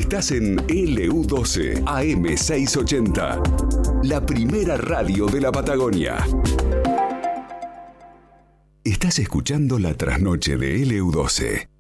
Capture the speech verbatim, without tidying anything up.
Estás en L U doce A M seiscientos ochenta, la primera radio de la Patagonia. Estás escuchando la trasnoche de L U doce.